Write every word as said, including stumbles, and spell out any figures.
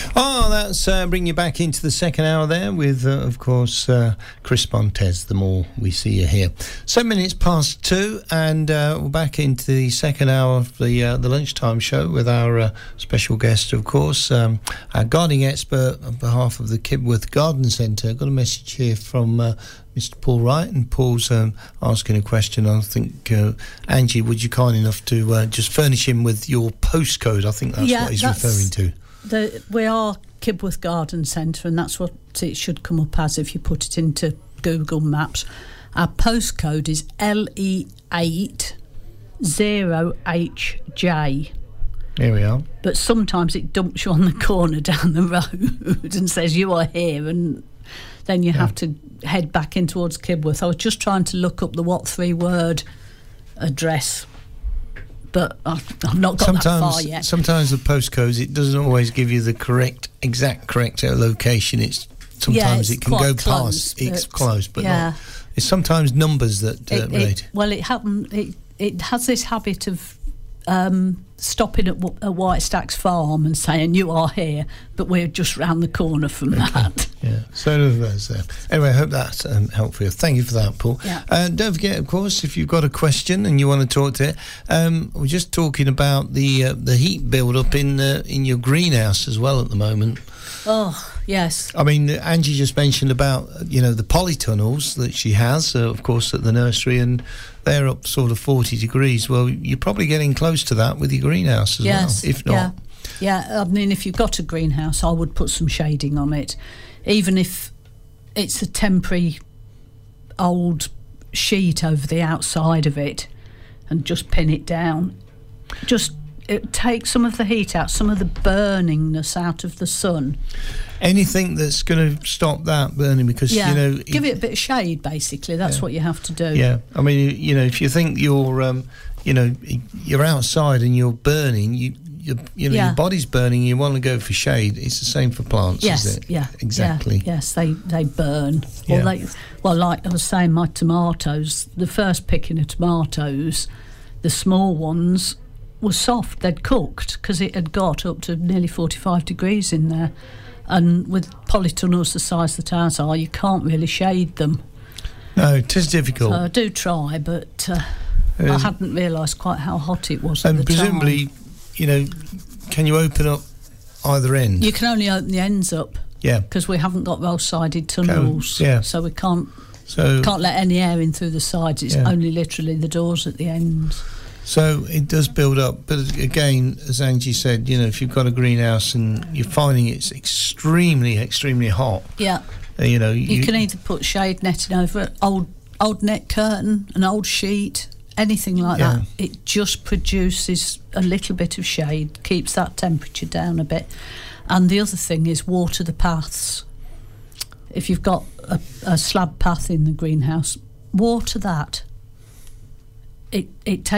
Oh, that's uh, bringing you back into the second hour there with, uh, of course, uh, Chris Montez, The More We See You Here. Seven minutes past two, and uh, we're back into the second hour of the uh, the lunchtime show with our uh, special guest, of course, um, our gardening expert on behalf of the Kibworth Garden Centre. Got a message here from uh, Mister Paul Wright, and Paul's um, asking a question. I think, uh, Angie, would you kind enough to uh, just furnish him with your postcode? I think that's yeah, what he's that's referring to. The, we are Kibworth Garden Centre, and that's what it should come up as if you put it into Google Maps. Our postcode is L E eight zero H J. Here we are. But sometimes it dumps you on the corner down the road and says you are here, and then you yeah. have to head back in towards Kibworth. I was just trying to look up the what three word address, but I've, I've not got sometimes, that far yet. Sometimes the postcodes, it doesn't always give you the correct, exact correct location. It's sometimes yeah, it's it can go close, past. It's but close, but yeah. not. It's sometimes numbers that uh, it, relate. It, well, it happened. It it has this habit of um, stopping at, at White Stacks Farm and saying you are here, but we're just round the corner from okay. that. Yeah, so does there. Anyway, I hope that's um, helpful. Thank you for that, Paul. Yeah. Uh, don't forget, of course, if you've got a question and you want to talk to it, um, we're just talking about the uh, the heat build up in uh, in your greenhouse as well at the moment. Oh, yes. I mean, Angie just mentioned about, you know, the polytunnels that she has, uh, of course, at the nursery, and they're up sort of forty degrees. Well, you're probably getting close to that with your greenhouse as yes, well, if not. Yeah. yeah, I mean, if you've got a greenhouse, I would put some shading on it, even if it's a temporary old sheet over the outside of it, and just pin it down. Just it takes some of the heat out, some of the burningness out of the sun. Anything that's going to stop that burning, because, yeah. you know... Give it a bit of shade, basically. That's yeah. what you have to do. Yeah. I mean, you know, if you think you're, um, you know, you're outside and you're burning, you, you, you know, yeah. your body's burning, you want to go for shade. It's the same for plants, yes, isn't it? Yeah. Exactly. Yeah. Yes, they, they burn. Yeah. Or they, well, like I was saying, my tomatoes, the first picking of tomatoes, the small ones were soft. They'd cooked because it had got up to nearly forty-five degrees in there. And with polytunnels the size that ours are, you can't really shade them. No, it is difficult. So I do try, but uh, um, I hadn't realised quite how hot it was at and the presumably, time. you know, can you open up either end? You can only open the ends up. Yeah. Because we haven't got well-sided tunnels. Yeah. So we can't so, can't let any air in through the sides. It's yeah. only literally the doors at the ends. So it does build up, but again, as Angie said, you know, if you've got a greenhouse and you're finding it's extremely, extremely hot, yeah, uh, you know, you, you can either put shade netting over it, old old net curtain, an old sheet, anything like yeah. that. It just produces a little bit of shade, keeps that temperature down a bit. And the other thing is water the paths. If you've got a, a slab path in the greenhouse, water that. It it takes